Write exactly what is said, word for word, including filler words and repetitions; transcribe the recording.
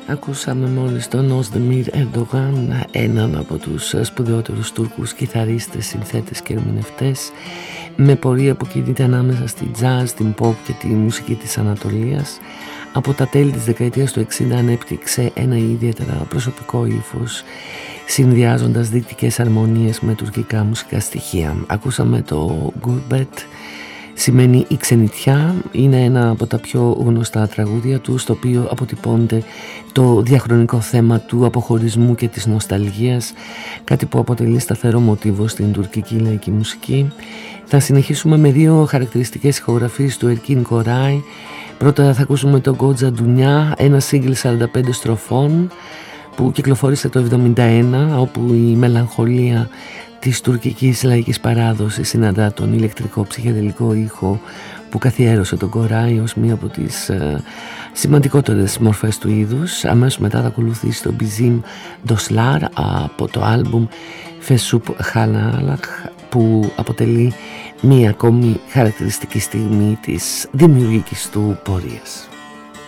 Ακούσαμε μόλις τον Οzdemir Erdogan, έναν από τους σπουδαιότερους Τούρκους κιθαρίστες, συνθέτες και ερμηνευτές, με πορεία που κινείται ανάμεσα στη jazz, την pop και τη μουσική της Ανατολίας. Από τα τέλη της δεκαετίας του εξήντα ανέπτυξε ένα ιδιαίτερα προσωπικό ύφος, συνδυάζοντας δυτικές αρμονίες με τουρκικά μουσικά στοιχεία. Ακούσαμε το Gurbet, σημαίνει η ξενιτιά, είναι ένα από τα πιο γνωστά τραγούδια του, στο οποίο αποτυπώνεται το διαχρονικό θέμα του αποχωρισμού και της νοσταλγίας, κάτι που αποτελεί σταθερό μοτίβο στην τουρκική λαϊκή μουσική. Θα συνεχίσουμε με δύο χαρακτηριστικές ηχογραφίες του Erkin Koray. Πρώτα θα ακούσουμε το Goja Dunya, ένα single σαράντα πέντε στροφών που κυκλοφόρησε το εβδομήντα ένα, όπου η μελαγχολία της τουρκικής λαϊκής παράδοσης συναντά τον ηλεκτρικό ψυχεδελικό ήχο που καθιέρωσε τον Koray ως μία από τις ε, σημαντικότερες μορφές του είδους. Αμέσως μετά θα ακολουθήσει το Bizim Dostlar από το άλμπουμ Fesup Halalah, που αποτελεί μία ακόμη χαρακτηριστική στιγμή της δημιουργικής του πορείας.